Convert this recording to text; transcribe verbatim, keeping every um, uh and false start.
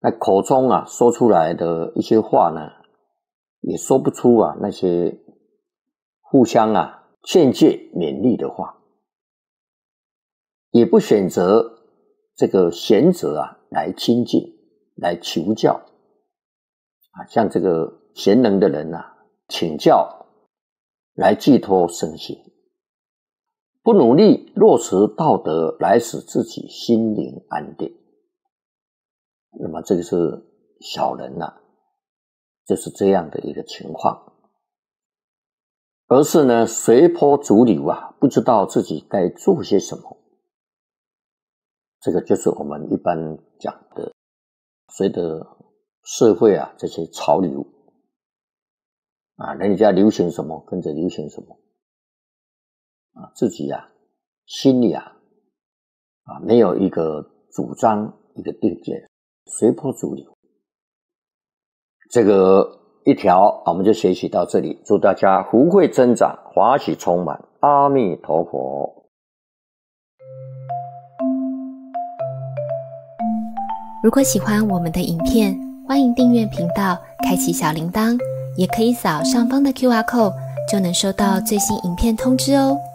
那口中啊说出来的一些话呢，也说不出啊那些互相啊劝诫勉励的话，也不选择这个贤者啊来亲近来求教啊，向这个贤能的人啊请教，来寄托身心，不努力落实道德来使自己心灵安定。那么这个是小人啊，就是这样的一个情况，而是呢随波逐流啊，不知道自己该做些什么。这个就是我们一般讲的随着社会啊这些潮流啊，人家流行什么跟着流行什么啊，自己啊心里啊啊没有一个主张一个定见，随波逐流。这个一条我们就学习到这里，祝大家福慧增长，华喜充满，阿弥陀佛。 如果喜欢我们的影片，欢迎订阅频道，开启小铃铛，也可以扫上方的 Q R code， 就能收到最新影片通知哦。